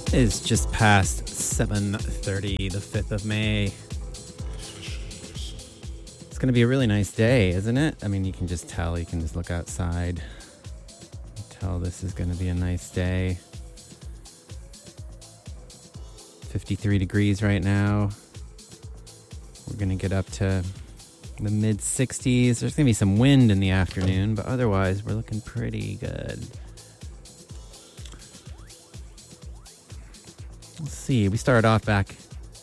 Is just past 7:30, the 5th of May. It's going to be a really nice day, isn't it? I mean, you can just tell. You can just look outside. Tell this is going to be a nice day. 53 degrees right now. We're going to get up to the mid-60s. There's going to be some wind in the afternoon, but otherwise we're looking pretty good. Let's see. We started off back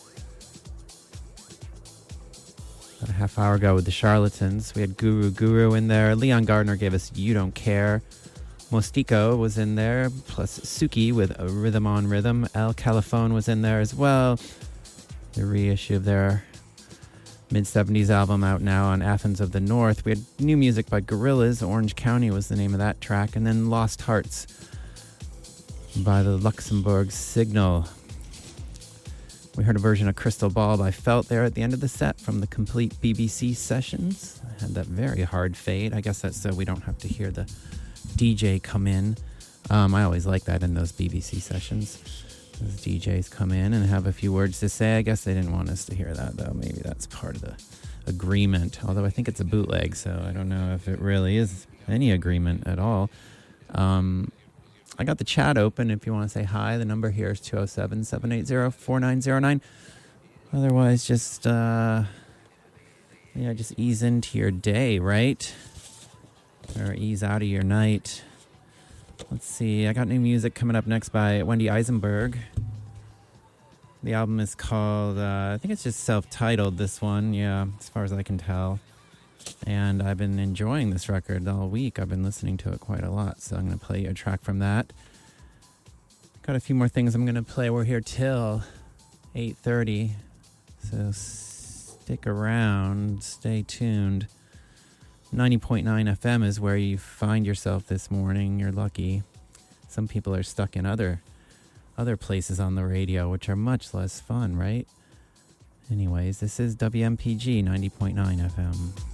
about a half hour ago with the Charlatans. We had Guru in there. Leon Gardner gave us You Don't Care. Mostico was in there, plus Suki with a Rhythm on Rhythm. El Califone was in there as well. The reissue of their mid-70s album out now on Athens of the North. We had new music by Gorillaz. Orange County was the name of that track. And then Lost Hearts by the Luxembourg Signal. We heard a version of Crystal Ball by Felt there at the end of the set from the complete BBC sessions. I had that very hard fade. I guess that's so we don't have to hear the DJ come in. I always like that in those BBC sessions. Those DJs come in and have a few words to say. I guess they didn't want us to hear that, though. Maybe that's part of the agreement. Although I think it's a bootleg, so I don't know if it really is any agreement at all. I got the chat open if you want to say hi. The number here is 207-780-4909. Otherwise, just ease into your day, right? Or ease out of your night. Let's see. I got new music coming up next by Wendy Eisenberg. The album is called, I think it's just self-titled, this one. Yeah, as far as I can tell. And I've been enjoying this record all week. I've been listening to it quite a lot, so I'm going to play a track from that. Got a few more things I'm going to play. We're here till 8:30, so stick around, stay tuned. 90.9 FM is where you find yourself this morning. You're lucky. Some people are stuck in other places on the radio, which are much less fun, right? Anyways, this is WMPG 90.9 FM.